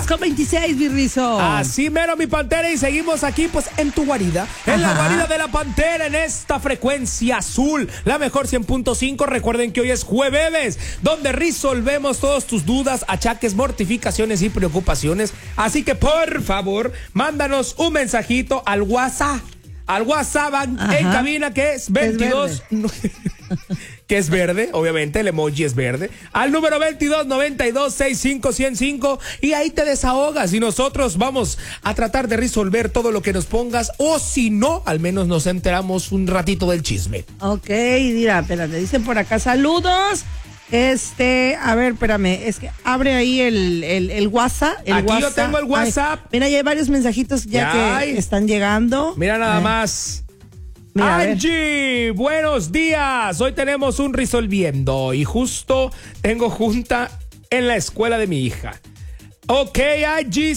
2:26, Virrizo. Así mero, mi Pantera, y seguimos aquí, pues, en tu guarida. En la guarida de la Pantera, en esta frecuencia azul, la mejor 100.5. Recuerden que hoy es jueves, donde resolvemos todas tus dudas, achaques, mortificaciones y preocupaciones. Así que, por favor, mándanos un mensajito al WhatsApp. Al WhatsApp en cabina, que es 22... que es verde, obviamente, el emoji es verde. Al número 2292651005, y ahí te desahogas y nosotros vamos a tratar de resolver todo lo que nos pongas, o si no, al menos nos enteramos un ratito del chisme. Ok, mira, espérate, dicen por acá, saludos. A ver, espérame, es que abre ahí el WhatsApp. Aquí yo tengo el WhatsApp. Ay, mira, ya hay varios mensajitos ya que están llegando. Mira nada más. Mira, Angie, buenos días. Hoy tenemos un resolviendo y justo tengo junta en la escuela de mi hija. Ok, Angie.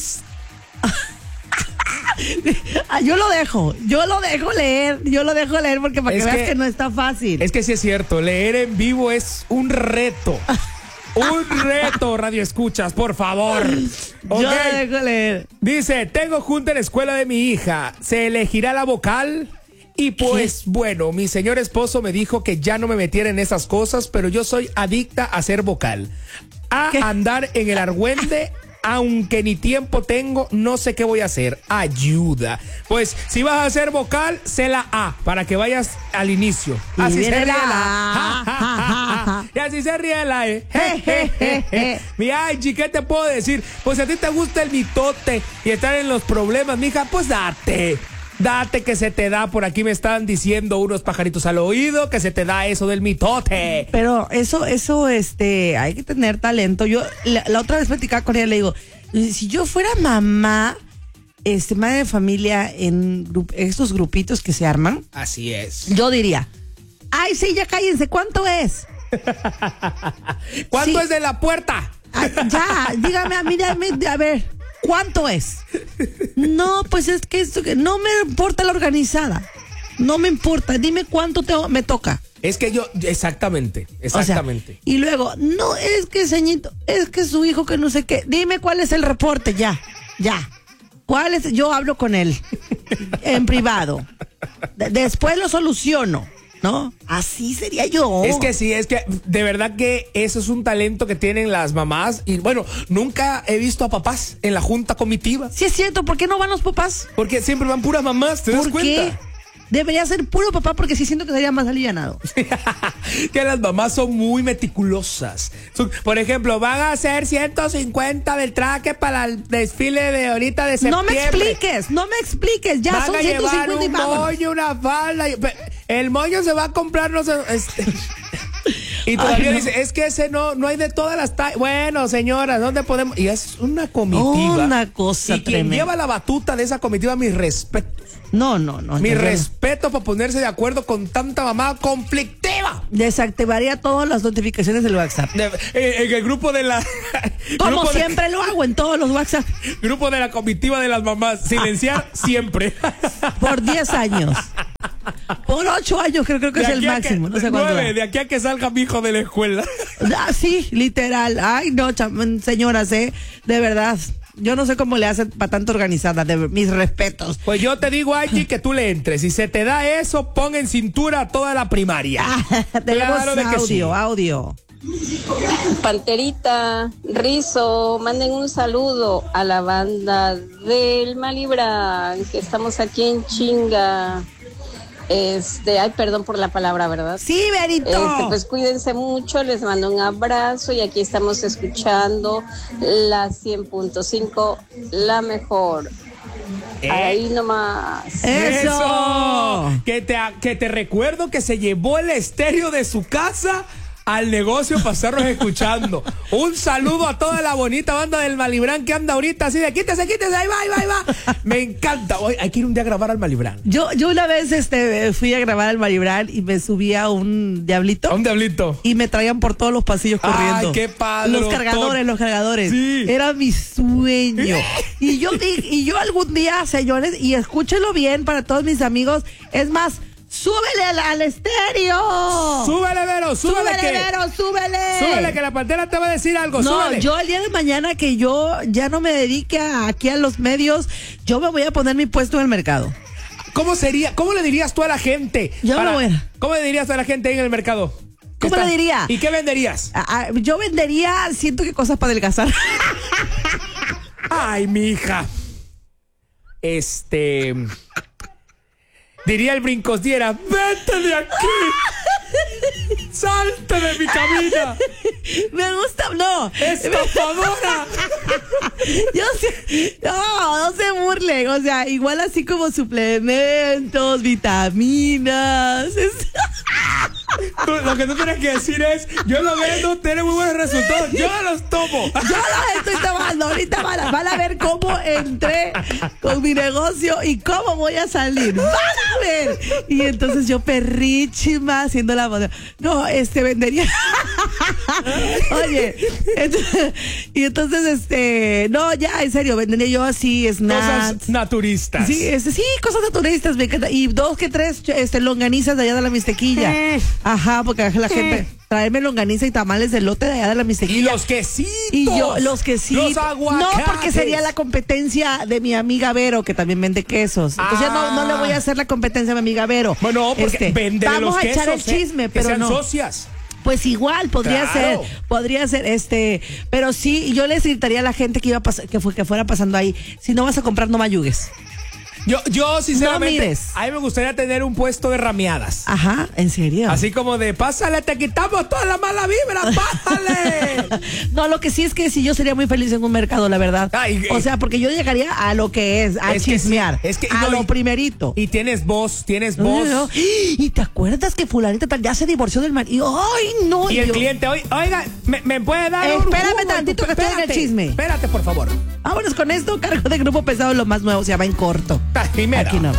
Yo lo dejo leer porque para que veas que no está fácil. Es que sí es cierto, leer en vivo es un reto. Un reto, radio escuchas, por favor. Okay. Yo lo dejo leer. Dice, tengo junta en la escuela de mi hija. ¿Se elegirá la vocal? Y pues, bueno, mi señor esposo me dijo que ya no me metiera en esas cosas, pero yo soy adicta a ser vocal. Andar en el argüende. Aunque ni tiempo tengo, no sé qué voy a hacer. Ayuda. Pues si vas a hacer vocal, sé la A para que vayas al inicio. Así se ríe la A. Y así se ríe la E. Mi Angie, ¿qué te puedo decir? Pues si a ti te gusta el mitote y estar en los problemas, mija, pues date. Date que se te da, por aquí me están diciendo unos pajaritos al oído que se te da eso del mitote. Pero eso, hay que tener talento. Yo la otra vez platicaba con ella, le digo, si yo fuera mamá, madre de familia en estos grupitos que se arman. Así es. Yo diría, ay, sí, ya cállense, ¿cuánto es? ¿Cuánto es de la puerta? Ay, ya, dígame, a ver. ¿Cuánto es? No, pues es que esto que no me importa la organizada. No me importa. Dime cuánto me toca. Es que yo, exactamente. O sea, y luego, no, es que señito, es que su hijo que no sé qué. Dime cuál es el reporte, ya. ¿Cuál es? Yo hablo con él en privado. Después lo soluciono. ¿No? Así sería yo. Es que sí, es que de verdad que eso es un talento que tienen las mamás. Y bueno, nunca he visto a papás en la junta comitiva. Sí es cierto, ¿por qué no van los papás? Porque siempre van puras mamás, ¿te das cuenta? ¿Por qué? Debería ser puro papá porque sí siento que sería más alivianado. Que las mamás son muy meticulosas. Por ejemplo, van a hacer 150 del traje para el desfile de ahorita de septiembre. No me expliques. Ya van son a 150 llevar un moño, una falda. El moño se va a comprar, no sé. Y todavía dice, es que ese no hay de todas las tallas. Bueno, señoras, ¿dónde podemos? Y es una comitiva. Una cosa y quien lleva la batuta de esa comitiva, mis respetos. No. Mi respeto para ponerse de acuerdo con tanta mamá conflictiva. Desactivaría todas las notificaciones del WhatsApp. En el grupo de la... Como siempre lo hago en todos los WhatsApp. Grupo de la comitiva de las mamás. Silenciar siempre. Por 10 años. Por 8 años creo que es el máximo. No sé cuánto. 9, de aquí a que salga mi hijo de la escuela. Sí, literal. Ay, no, señoras, de verdad. Yo no sé cómo le hacen para tanto organizada, mis respetos. Pues yo te digo, Angie, que tú le entres. Si se te da eso, pon en cintura toda la primaria. Claro de que audio. Panterita, Rizo, manden un saludo a la banda del Malibran, que estamos aquí en chinga. Ay, perdón por la palabra, ¿verdad? Sí, Berito. Pues cuídense mucho, les mando un abrazo y aquí estamos escuchando la 100.5, la mejor. Ahí nomás. ¡Eso! Que te recuerdo que se llevó el estéreo de su casa al negocio para estarnos escuchando. Un saludo a toda la bonita banda del Malibran que anda ahorita así de quítese, ahí va. Me encanta. Hoy hay que ir un día a grabar al Malibran. Yo una vez fui a grabar al Malibran y me subí a un diablito. ¿A un diablito? Y me traían por todos los pasillos corriendo. Ay, qué padre. Los cargadores. Sí. Era mi sueño. y yo algún día, señores, y escúchenlo bien para todos mis amigos, es más, súbele al estéreo. Súbele, Vero, súbele. Súbele, que la pantera te va a decir algo. No, súbele. yo el día de mañana que yo ya no me dedique aquí a los medios, yo me voy a poner mi puesto en el mercado. ¿Cómo sería? ¿Cómo le dirías tú a la gente? ¿Cómo le dirías a la gente ahí en el mercado? ¿Cómo le diría? ¿Y qué venderías? Yo vendería, siento que cosas para adelgazar. Ay, mi hija. Diría el brincosdiera, vete de aquí. Salte de mi cabina. Me gusta, no. Estafadora. No se burlen. O sea, igual así como suplementos, vitaminas. Lo que tú tienes que decir es, yo lo vendo, tiene muy buenos resultados, yo los tomo. Yo los estoy tomando. Ahorita van a ver cómo entré con mi negocio y cómo voy a salir. Van a ver. Y entonces yo perrísima haciendo la moda. No, vendería. Oye, y entonces, no, ya, en serio, vendería yo así, snacks. Cosas naturistas. Sí, sí, cosas naturistas, me encanta. Y 2 que 3, longanizas de allá de la Mixtequilla. Ajá, porque la gente traerme longaniza y tamales de lote de allá de la Mixtequilla. Y los quesitos. Y yo, los quesitos. Los aguacates. No, porque sería la competencia de mi amiga Vero, que también vende quesos. Entonces no le voy a hacer la competencia a mi amiga Vero. Bueno, porque vende los quesos. Vamos a echar el chisme, pero que sean no. socias. Pues igual, podría ser, pero sí, yo les gritaría a la gente que que fuera pasando ahí, si no vas a comprar, no me ayugues. Yo sinceramente, no mires. A mí me gustaría tener un puesto de rameadas. Ajá, ¿en serio? Así como de, pásale, te quitamos toda la mala vibra, pásale. No, lo que sí es que sí, yo sería muy feliz en un mercado, la verdad. O sea, porque yo llegaría a lo que es chismear. A lo primerito. Y tienes voz. No. ¿Y te acuerdas que fulanita tal ya se divorció del marido? ¡Ay, no! Y el cliente, oiga, ¿me puede dar un Espérame jugo? tantito que estoy en el chisme. Espérate, por favor. Vámonos con esto, cargo de Grupo Pesado, lo más nuevo, se llama En Corto. Primero. Aquí no.